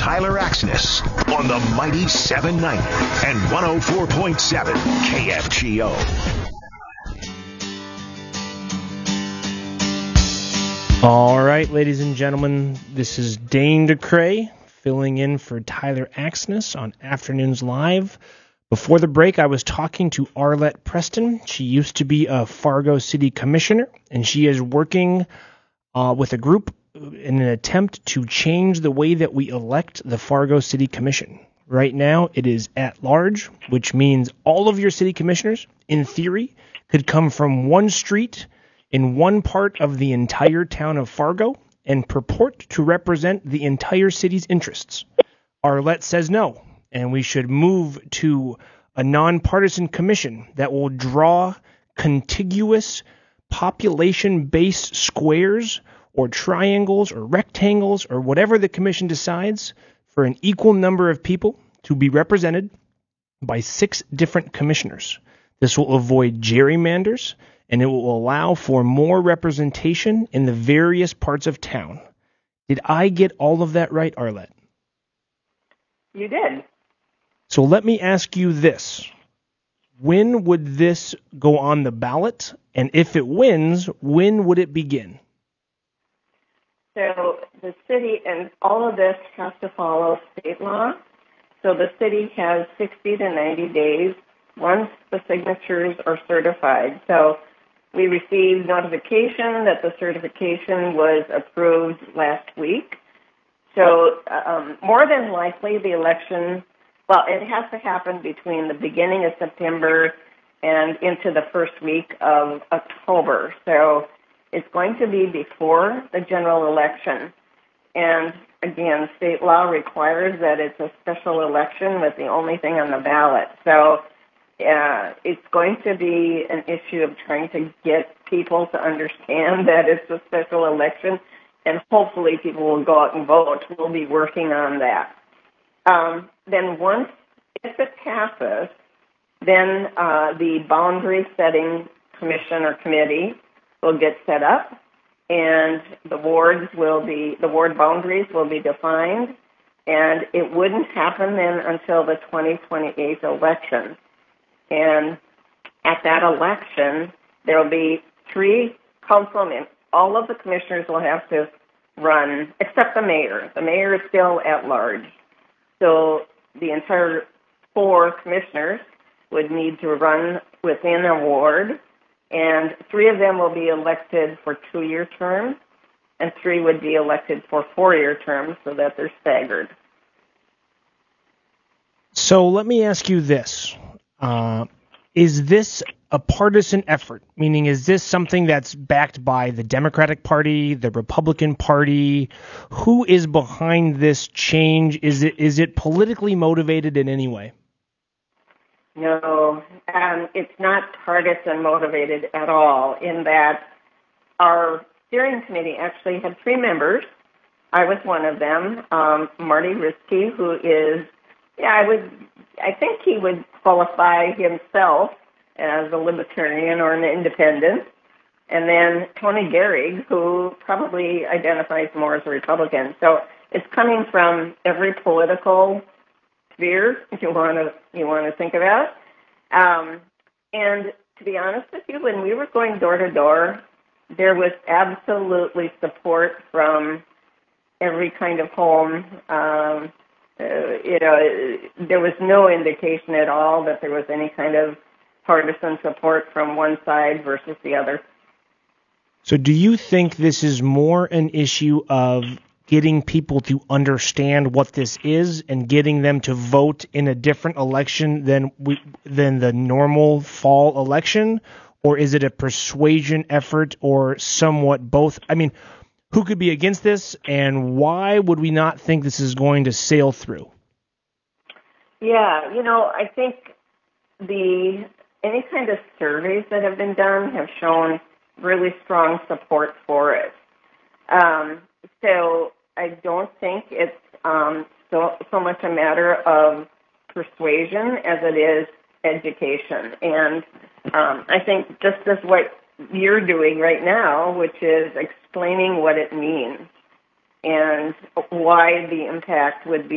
Tyler Axness on the mighty 790 and 104.7 KFGO. All right, ladies and gentlemen, this is Dane DeCray filling in for Tyler Axness on Afternoons Live. Before the break, I was talking to Arlette Preston. She used to be a Fargo City Commissioner, and she is working with a group in an attempt to change the way that we elect the Fargo City Commission. Right now, it is at large, which means all of your city commissioners, in theory, could come from one street in one part of the entire town of Fargo and purport to represent the entire city's interests. Arlette says no, and we should move to a nonpartisan commission that will draw contiguous population-based squares or triangles or rectangles or whatever the commission decides for an equal number of people to be represented by 6 different commissioners. This will avoid gerrymanders, and it will allow for more representation in the various parts of town. Did I get all of that right, Arlette? You did. So let me ask you this. When would this go on the ballot? And if it wins, when would it begin? So the city, and all of this has to follow state law. So the city has 60 to 90 days once the signatures are certified. So we received notification that the certification was approved last week. So more than likely the election, well, it has to happen between the beginning of September and into the first week of October. So it's going to be before the general election. And again, state law requires that it's a special election with the only thing on the ballot. So it's going to be an issue of trying to get people to understand that it's a special election, and hopefully people will go out and vote. We'll be working on that. Then once, if it passes, then the boundary setting commission or committee will get set up, and the ward boundaries will be defined, and it wouldn't happen then until the 2028 election. And at that election, there will be 3 councilmen. All of the commissioners will have to run, except the mayor. The mayor is still at large. So the entire 4 commissioners would need to run within a ward, and 3 of them will be elected for 2-year terms, and 3 would be elected for 4-year terms so that they're staggered. So let me ask you this. Is this a partisan effort? Meaning, is this something that's backed by the Democratic Party, the Republican Party? Who is behind this change? Is it politically motivated in any way? No, it's not partisan motivated at all, in that our steering committee actually had 3 members. I was one of them, Marty Riskey, who is, I think he would qualify himself as a libertarian or an independent. And then Tony Gehrig, who probably identifies more as a Republican. So it's coming from every political sphere, if you want to think about. And to be honest with you, when we were going door to door, there was absolutely support from every kind of home. There was no indication at all that there was any kind of partisan support from one side versus the other. So do you think this is more an issue of getting people to understand what this is and getting them to vote in a different election than the normal fall election? Or is it a persuasion effort, or somewhat both? I mean, who could be against this, and why would we not think this is going to sail through? Yeah, I think any kind of surveys that have been done have shown really strong support for it. So I don't think it's so much a matter of persuasion as it is education. And I think just as what you're doing right now, which is explaining what it means and why the impact would be